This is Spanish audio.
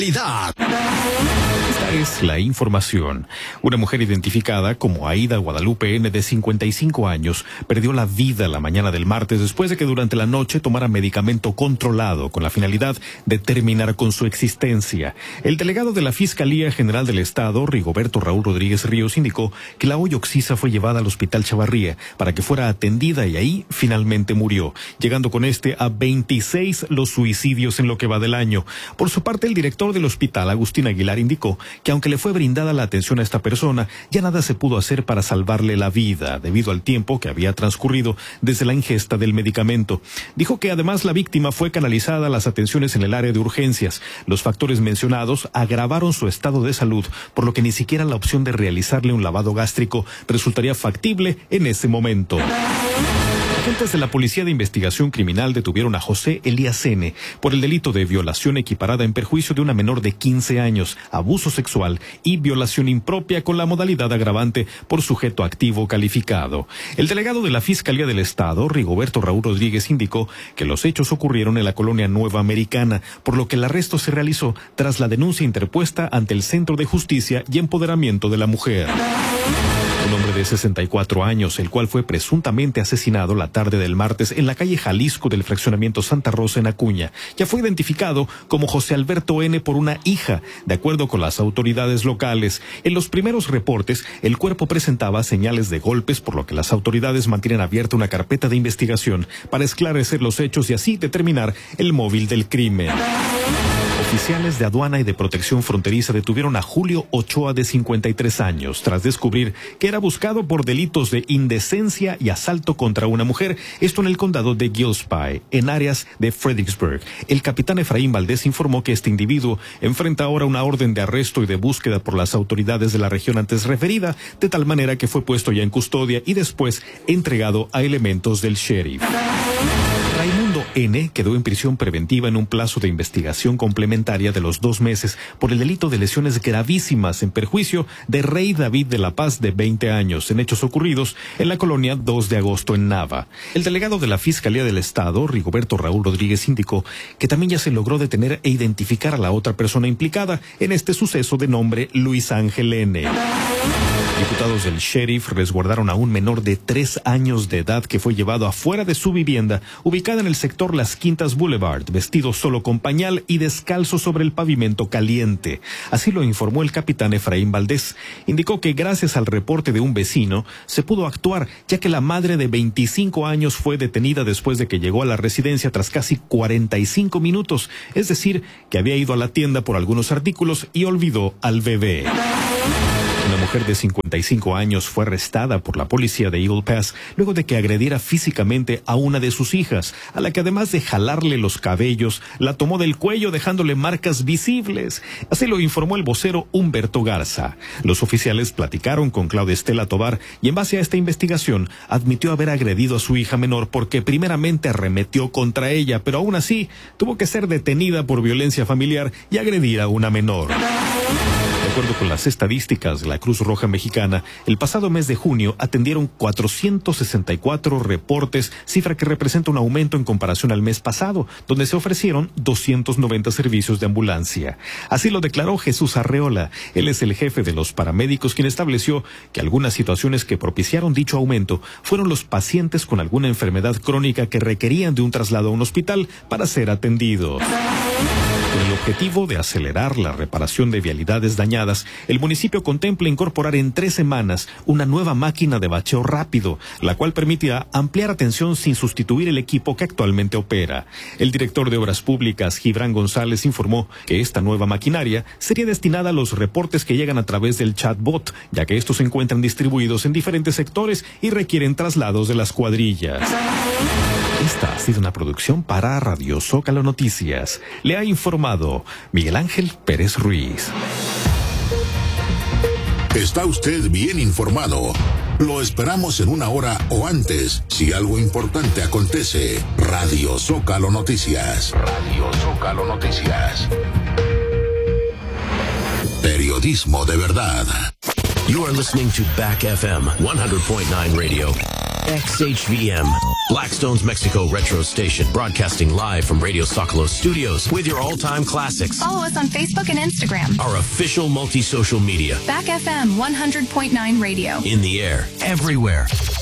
Esta es la información. Una mujer identificada como Aida Guadalupe N., de 55 años, perdió la vida la mañana del martes después de que durante la noche tomara medicamento controlado con la finalidad de terminar con su existencia. El delegado de la Fiscalía General del Estado, Rigoberto Raúl Rodríguez Ríos, indicó que la hoy oxisa fue llevada al Hospital Chavarría para que fuera atendida y ahí finalmente murió, llegando con a 26 los suicidios en lo que va del año. Por su parte, el director del hospital, Agustín Aguilar, indicó que aunque le fue brindada la atención a esta persona, ya nada se pudo hacer para salvarle la vida, debido al tiempo que había transcurrido desde la ingesta del medicamento. Dijo que además la víctima fue canalizada a las atenciones en el área de urgencias. Los factores mencionados agravaron su estado de salud, por lo que ni siquiera la opción de realizarle un lavado gástrico resultaría factible en ese momento. Agentes de la Policía de Investigación Criminal detuvieron a José Elías N. por el delito de violación equiparada en perjuicio de una menor de 15 años, abuso sexual y violación impropia con la modalidad agravante por sujeto activo calificado. El delegado de la Fiscalía del Estado, Rigoberto Raúl Rodríguez, indicó que los hechos ocurrieron en la colonia Nueva Americana, por lo que el arresto se realizó tras la denuncia interpuesta ante el Centro de Justicia y Empoderamiento de la Mujer. Un hombre de 64 años, el cual fue presuntamente asesinado la tarde del martes en la calle Jalisco del fraccionamiento Santa Rosa en Acuña, ya fue identificado como José Alberto N. por una hija, de acuerdo con las autoridades locales. En los primeros reportes, el cuerpo presentaba señales de golpes, por lo que las autoridades mantienen abierta una carpeta de investigación para esclarecer los hechos y así determinar el móvil del crimen. Oficiales de aduana y de protección fronteriza detuvieron a Julio Ochoa, de 53 años, tras descubrir que era buscado por delitos de indecencia y asalto contra una mujer, esto en el condado de Gillespie, en áreas de Fredericksburg. El capitán Efraín Valdés informó que este individuo enfrenta ahora una orden de arresto y de búsqueda por las autoridades de la región antes referida, de tal manera que fue puesto ya en custodia y después entregado a elementos del sheriff. Raimundo N. quedó en prisión preventiva en un plazo de investigación complementaria de los 2 meses por el delito de lesiones gravísimas en perjuicio de Rey David de la Paz, de 20 años, en hechos ocurridos en la colonia 2 de agosto en Nava. El delegado de la Fiscalía del Estado, Rigoberto Raúl Rodríguez, indicó que también ya se logró detener e identificar a la otra persona implicada en este suceso, de nombre Luis Ángel N. Diputados del sheriff resguardaron a un menor de 3 años de edad que fue llevado afuera de su vivienda, ubicada en el sector Las Quintas Boulevard, vestido solo con pañal y descalzo sobre el pavimento caliente. Así lo informó el capitán Efraín Valdés. Indicó que gracias al reporte de un vecino se pudo actuar, ya que la madre de 25 años fue detenida después de que llegó a la residencia tras casi 45 minutos, es decir, que había ido a la tienda por algunos artículos y olvidó al bebé. Una mujer de 55 años fue arrestada por la policía de Eagle Pass luego de que agrediera físicamente a una de sus hijas, a la que además de jalarle los cabellos, la tomó del cuello dejándole marcas visibles. Así lo informó el vocero Humberto Garza. Los oficiales platicaron con Claudia Estela Tobar y en base a esta investigación admitió haber agredido a su hija menor porque primeramente arremetió contra ella, pero aún así tuvo que ser detenida por violencia familiar y agredir a una menor. De acuerdo con las estadísticas de la Cruz Roja Mexicana, el pasado mes de junio atendieron 464 reportes, cifra que representa un aumento en comparación al mes pasado, donde se ofrecieron 290 servicios de ambulancia. Así lo declaró Jesús Arreola. Él es el jefe de los paramédicos, quien estableció que algunas situaciones que propiciaron dicho aumento fueron los pacientes con alguna enfermedad crónica que requerían de un traslado a un hospital para ser atendidos. Con el objetivo de acelerar la reparación de vialidades dañadas, el municipio contempla incorporar en 3 semanas una nueva máquina de bacheo rápido, la cual permitirá ampliar atención sin sustituir el equipo que actualmente opera. El director de Obras Públicas, Gibran González, informó que esta nueva maquinaria sería destinada a los reportes que llegan a través del chatbot, ya que estos se encuentran distribuidos en diferentes sectores y requieren traslados de las cuadrillas. Esta ha sido una producción para Radio Zócalo Noticias. Le ha informado Miguel Ángel Pérez Ruiz. Está usted bien informado. Lo esperamos en 1 hora o antes, si algo importante acontece. Radio Zócalo Noticias. Radio Zócalo Noticias. Periodismo de verdad. You are listening to Back FM 100.9 Radio. XHVM, Blackstone's Mexico Retro Station, broadcasting live from Radio Zocalo Studios with your all-time classics. Follow us on Facebook and Instagram. Our official multi-social media. Back FM 100.9 radio. In the air, everywhere.